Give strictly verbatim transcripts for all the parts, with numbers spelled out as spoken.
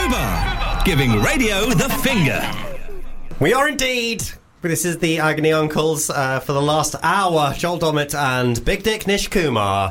Fubar, giving radio the finger. We are indeed. This is the Agony Uncles uh, for the last hour. Joel Dommett and Big Dick Nish Kumar.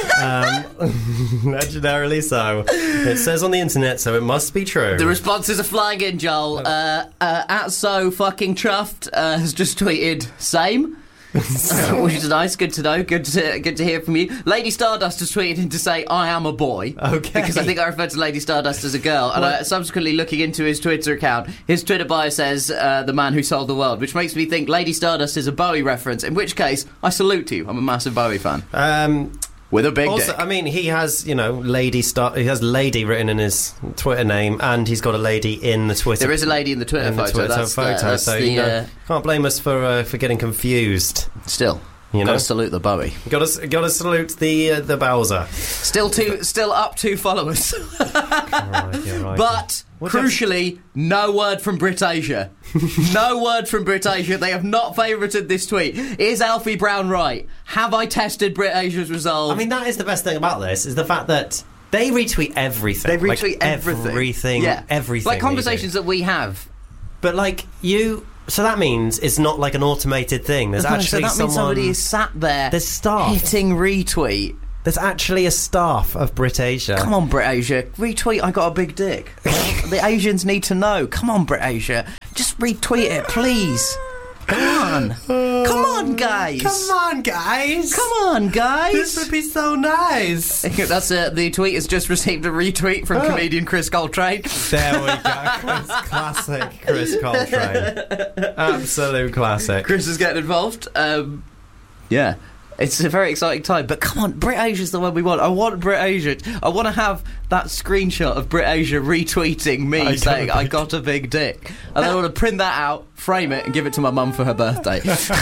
Um, legendarily so. It says on the internet, so it must be true. The responses are flying in, Joel. Uh, uh, at so fucking chuffed uh, has just tweeted, same. Which is nice, good to know, good to good to hear from you. Lady Stardust has tweeted in to say, I am a boy. Okay. Because I think I referred to Lady Stardust as a girl. And I, subsequently looking into his Twitter account, his Twitter bio says, uh, the man who sold the world, which makes me think Lady Stardust is a Bowie reference, in which case, I salute you. I'm a massive Bowie fan. Um... With a big also, dick. I mean, he has, you know, Lady Star. He has Lady written in his Twitter name, and he's got a lady in the Twitter. There is a lady in the Twitter in the photo. Twitter that's photo. The, that's so the, you know, uh, can't blame us for uh, for getting confused. Still, you know, gotta salute the Bowie. Got to got to salute the uh, the Bowser. Still two, still up two followers. Right, yeah, right. But What crucially, no word from BritAsia. No word from BritAsia. They have not favourited this tweet. Is Alfie Brown right? Have I tested BritAsia's resolve? I mean, that is the best thing about this, is the fact that they retweet everything. They retweet like, everything. Everything. Yeah. Everything. Like conversations that we have. But, like, you... So that means it's not like an automated thing. There's No, actually so that someone... means somebody is sat there There's staff. hitting retweet. There's actually a staff of BritAsia. Come on, BritAsia. Retweet, I got a big dick. The Asians need to know. Come on, BritAsia. Just retweet it, please. Come on. Come on, guys. Come on, guys. Come on, guys. This would be so nice. That's uh, the tweet has just received a retweet from Oh. comedian Chris Coltrane. There we go. Chris, classic Chris Coltrane. Absolute classic. Chris is getting involved. Um, yeah. It's a very exciting time, but come on, BritAsia's the one we want. I want BritAsia. I want to have that screenshot of BritAsia retweeting me I saying, got I got a big dick. And then I want to print that out, frame it, and give it to my mum for her birthday.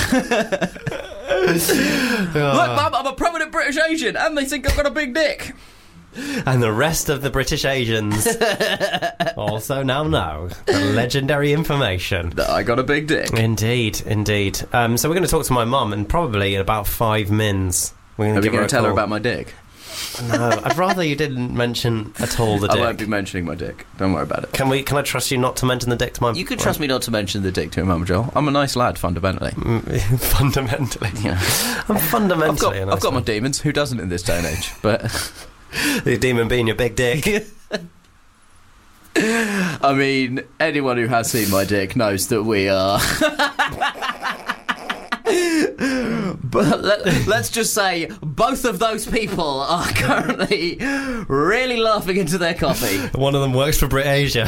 Look, Mum, I'm a prominent British Asian, and they think I've got a big dick. And the rest of the British Asians also now know the legendary information. That I got a big dick. Indeed, indeed. Um, so we're going to talk to my mum, and probably in about five mins. We're going Are to we give her going a to tell her call. about my dick? No, I'd rather you didn't mention at all the I dick. won't be mentioning my dick. Don't worry about it. Can we? Can I trust you not to mention the dick to my? You could trust me not to mention the dick to him, Mum Joel. I'm a nice lad, fundamentally. fundamentally. Yeah. I'm fundamentally. I've got, a nice I've got my man. demons. Who doesn't in this day and age? But The demon being your big dick. I mean, anyone who has seen my dick knows that we are. But let, let's just say both of those people are currently really laughing into their coffee. One of them works for BritAsia.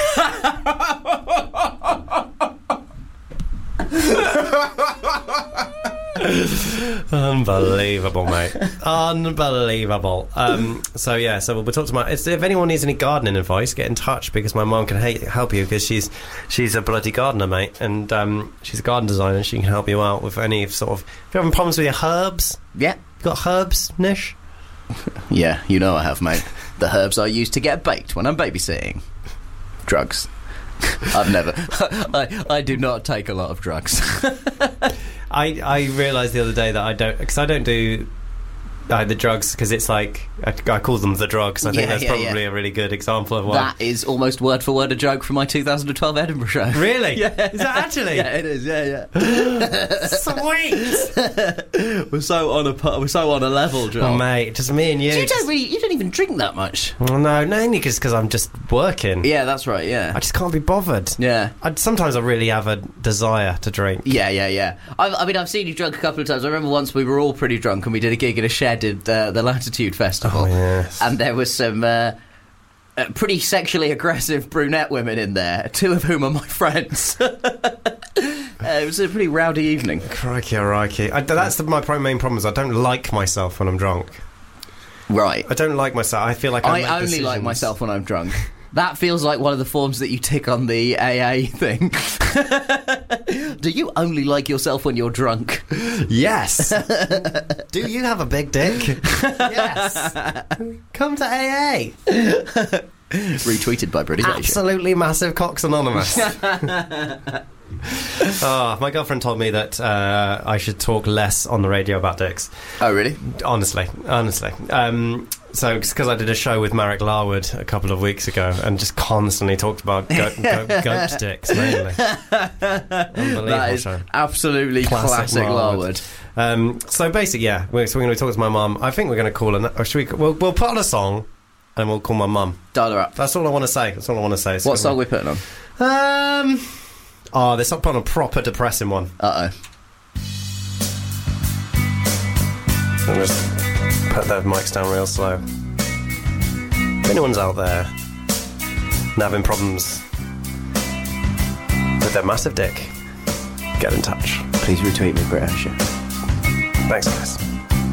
Unbelievable, mate. Unbelievable. Um, so yeah, so we'll talk to my. If anyone needs any gardening advice, get in touch, because my mum can ha- help you, because she's she's a bloody gardener, mate, and um, she's a garden designer. She can help you out with any sort of. If you're having problems with your herbs, Yeah. you got herbs, Nish? Yeah, you know I have, mate. The herbs I use to get baked when I'm babysitting. Drugs. I've never. I, I do not take a lot of drugs. I I realised the other day that I don't, because I don't do uh, the drugs, because it's like I, I call them the drugs. I think Yeah, that's yeah, probably yeah. a really good example of one. That is almost word for word a joke from my two thousand twelve Edinburgh show. Really? Yeah. Is that actually? Yeah, it is. Yeah, yeah. Sweet. We're so on a pu- we're so on a level, Joel. Oh, mate, just me and you. you just- don't really, you don't even drink that much. Well, no, no, only because I'm just working. Yeah, that's right. Yeah. I just can't be bothered. Yeah. I, sometimes I really have a desire to drink. Yeah, yeah, yeah. I've, I mean, I've seen you drunk a couple of times. I remember once we were all pretty drunk and we did a gig in a shed at uh, the Latitude Festival. Oh, yes. And there was some uh, uh, pretty sexually aggressive brunette women in there, two of whom are my friends. uh, it was a pretty rowdy evening. Crikey, crikey. I, that's the, my pro- main problem is I don't like myself when I'm drunk. Right. I don't like myself. I feel like I, I make only decisions. like myself when I'm drunk. That feels like one of the forms that you tick on the A A thing. Do you only like yourself when you're drunk? Yes. Do you have a big dick? Yes. Come to A A. Retweeted by British Asia. Absolutely massive cocks anonymous. Oh, my girlfriend told me that uh, I should talk less on the radio about dicks. Oh, really? Honestly, honestly. Um, so, because I did a show with Marek Larwood a couple of weeks ago and just constantly talked about goat, goat, goat dicks, mainly. Unbelievable That is show. Absolutely classic, classic Larwood. Um, so, basically, yeah, we're, so we're going to talk to my mum. I think we're going to call her... Or should we, we'll, we'll put on a song and we'll call my mum. Dial her up. That's all I want to say. That's all I want to say. So what song are we putting on? Um... Oh, they're not putting on a proper depressing one. Uh-oh. I'll just put the mics down real slow. If anyone's out there and having problems with their massive dick, get in touch. Please retweet me, British. Thanks, guys.